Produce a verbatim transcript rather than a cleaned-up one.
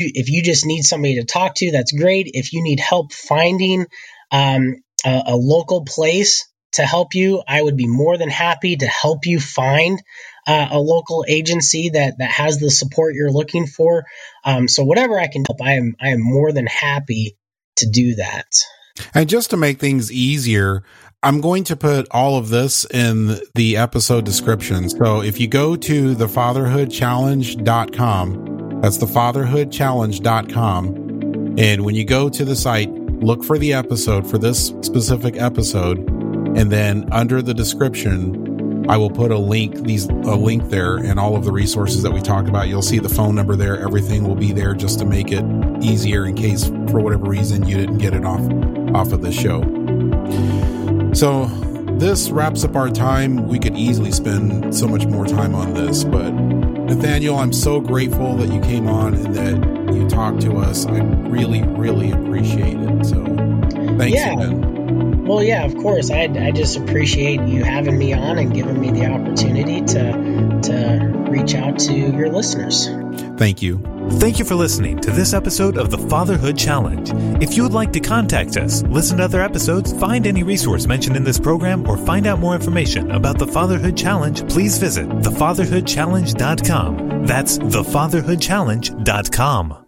if you just need somebody to talk to, that's great. If you need help finding um, a, a local place to help you, I would be more than happy to help you find uh, a local agency that, that has the support you're looking for. Um, so whatever I can help, I am I am more than happy to do that. And just to make things easier, I'm going to put all of this in the episode description. So if you go to the fatherhood challenge dot com, that's the fatherhood challenge dot com, and when you go to the site, look for the episode for this specific episode, and then under the description, I will put a link, these a link there, and all of the resources that we talked about. You'll see the phone number there. Everything will be there just to make it easier in case, for whatever reason, you didn't get it off off of the show. So this wraps up our time. We could easily spend so much more time on this, but Nathaniel, I'm so grateful that you came on and that you talked to us. I really, really appreciate it. So thanks yeah. again. Well, yeah, of course. I I just appreciate you having me on and giving me the opportunity to to reach out to your listeners. Thank you. Thank you for listening to this episode of the Fatherhood Challenge. If you would like to contact us, listen to other episodes, find any resource mentioned in this program, or find out more information about the Fatherhood Challenge, please visit the fatherhood challenge dot com. That's the fatherhood challenge dot com.